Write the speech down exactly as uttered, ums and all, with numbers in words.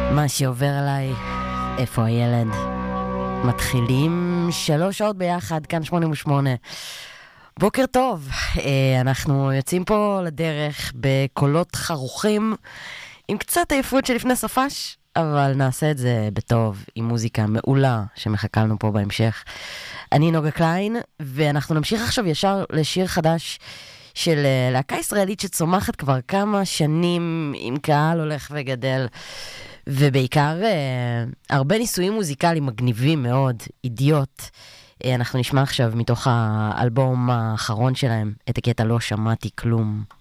מה שעובר עליי, איפה הילד? מתחילים שלוש שעות ביחד, כאן שמונים ושמונה. בוקר טוב, אנחנו יוצאים פה לדרך בקולות חרוכים, עם קצת עייפות שלפני סופש, אבל נעשה את זה בטוב, עם מוזיקה מעולה שמחכה לנו פה בהמשך. אני נוגה קליין, ואנחנו נמשיך עכשיו ישר לשיר חדש של להקה ישראלית שצומחת כבר כמה שנים עם קהל הולך וגדל, ובעיקר הרבה ניסויים מוזיקליים מגניבים מאוד, אידיוט. אנחנו נשמע עכשיו מתוך האלבום האחרון שלהם את הקטע לא שמעתי כלום.